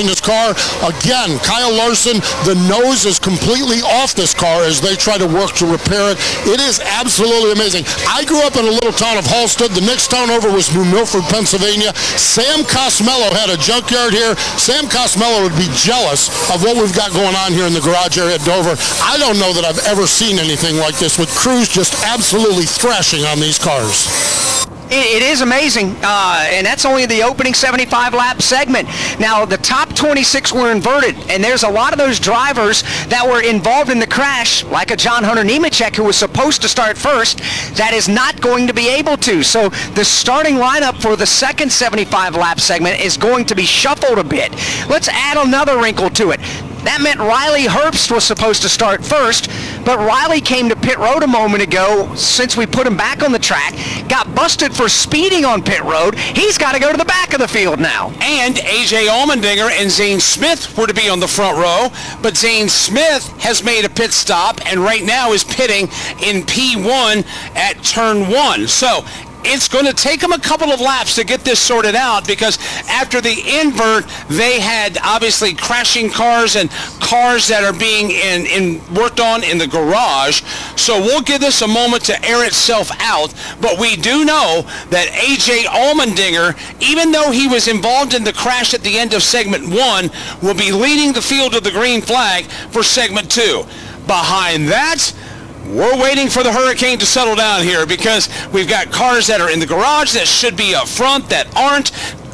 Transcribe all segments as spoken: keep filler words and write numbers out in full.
in this car. Again, Kyle Larson, the nose is completely off this car as they try to work to repair it. It is absolutely amazing. I grew up in a little town of Halstead. The next town over was New Milford, Pennsylvania. Sam Cosmello had a junkyard here. Sam Cosmello would be jealous of what we've got going on here in the garage area at Dover. I don't know that I've ever seen anything like this, with crews just absolutely thrashing on these cars. It is amazing, uh, and that's only the opening seventy-five lap segment. Now, the top twenty-six were inverted, and there's a lot of those drivers that were involved in the crash, like a John Hunter Nemechek, who was supposed to start first, that is not going to be able to. So the starting lineup for the second seventy-five lap segment is going to be shuffled a bit. Let's add another wrinkle to it. That meant Riley Herbst was supposed to start first, but Riley came to pit road a moment ago since we put him back on the track, got busted for speeding on pit road. He's got to go to the back of the field now. And A J Allmendinger and Zane Smith were to be on the front row, but Zane Smith has made a pit stop and right now is pitting in P one at turn one. So it's going to take them a couple of laps to get this sorted out, because after the invert, they had obviously crashing cars and cars that are being in, in worked on in the garage. So we'll give this a moment to air itself out. But we do know that A J Allmendinger, even though he was involved in the crash at the end of segment one, will be leading the field of the green flag for segment two. Behind that, we're waiting for the hurricane to settle down here, because we've got cars that are in the garage that should be up front that aren't.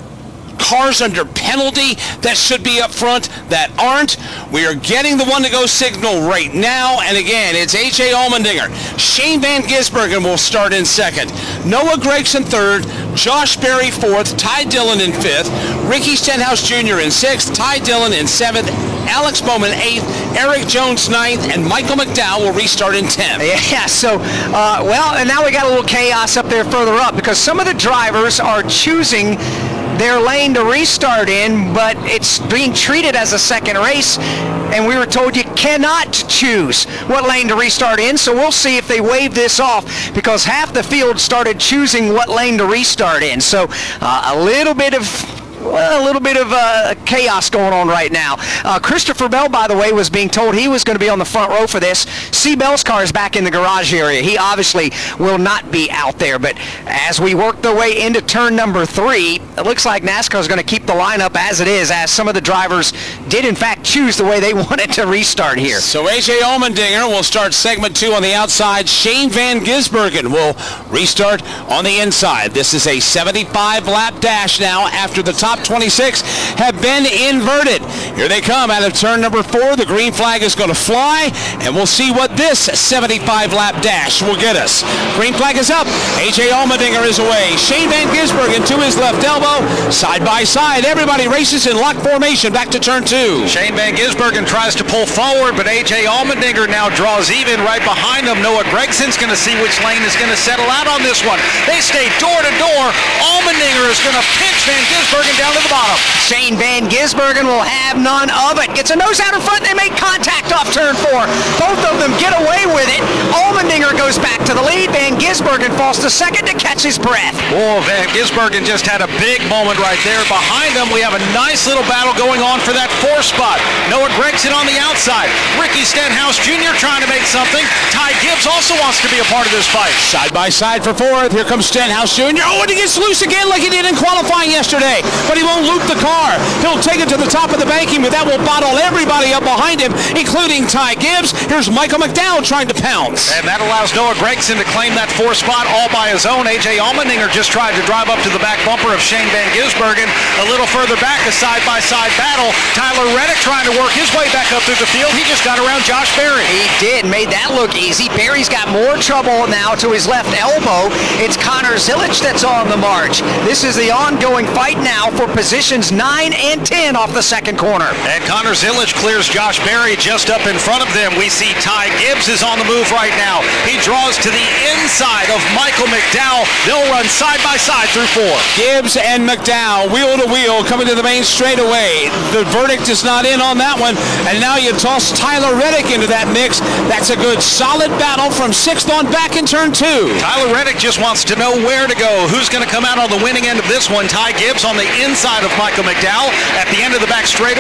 Cars under penalty that should be up front that aren't. We are getting the one to go signal right now, and again, it's A J Allmendinger. Shane Van Gisbergen will start in second. Noah Gragson third, Josh Berry fourth, Ty Dillon in fifth, Ricky Stenhouse Junior in sixth, Ty Dillon in seventh, Alex Bowman eighth, Eric Jones ninth, and Michael McDowell will restart in tenth. Yeah, so, uh, well, and now we got a little chaos up there further up, because some of the drivers are choosing their lane to restart in, but it's being treated as a second race, and we were told you cannot choose what lane to restart in. So we'll see if they waive this off, because half the field started choosing what lane to restart in. So uh, a little bit of Well, a little bit of uh, chaos going on right now. Uh, Christopher Bell, by the way, was being told he was going to be on the front row for this. C. Bell's car is back in the garage area. He obviously will not be out there. But as we work the way into turn number three, it looks like NASCAR is going to keep the lineup as it is, as some of the drivers did, in fact, choose the way they wanted to restart here. So A J Allmendinger will start segment two on the outside. Shane Van Gisbergen will restart on the inside. This is a seventy-five lap dash now after the top twenty-six have been inverted. Here they come out of turn number four. The green flag is going to fly, and we'll see what this seventy-five lap dash will get us. Green flag is up. A J Allmendinger is away. Shane Van Gisbergen to his left elbow. Side by side, everybody races in lock formation back to turn two. Shane Van Gisbergen tries to pull forward, but A J Allmendinger now draws even right behind him. Noah Gregson's going to see which lane is going to settle out on this one. They stay door to door. Allmendinger is going to pinch Van Gisbergen down to the bottom. Shane Van Gisbergen will have none of it. Gets a nose out in front. They make contact off turn four. Both of them get away with it. Allmendinger goes back to the lead. Van Gisbergen falls to second to catch his breath. Oh, Van Gisbergen just had a big moment right there. Behind them, we have a nice little battle going on for that four spot. Noah Gragson on the outside. Ricky Stenhouse Junior trying to make something. Ty Gibbs also wants to be a part of this fight. Side by side for fourth. Here comes Stenhouse Junior Oh, and he gets loose again like he did in qualifying yesterday. But he won't loop the car. He'll take it to the top of the banking, but that will bottle everybody up behind him, including Ty Gibbs. Here's Michael McDowell trying to pounce. And that allows Noah Gragson to claim that fourth spot all by his own. A J Allmendinger just tried to drive up to the back bumper of Shane Van Gisbergen. A little further back, a side-by-side battle. Tyler Reddick trying to work his way back up through the field. He just got around Josh Berry. He did. Made that look easy. Berry's got more trouble now to his left elbow. It's Connor Zilic that's on the march. This is the ongoing fight now for positions nine and ten off the second corner. And Connor Zilic clears Josh Berry just up in front of them. We see Ty Gibbs is on the move right now. He draws to the inside of Michael McDowell. They'll run side by side through four. Gibbs and McDowell, wheel to wheel, coming to the main straightaway. The verdict is not in on that one. And now you toss Tyler Reddick into that mix. That's a good solid battle from sixth on back in turn two. Tyler Reddick just wants to know where to go. Who's going to come out on the winning end of this one? Ty Gibbs on the inside of Michael McDowell at the end of the back straightaway.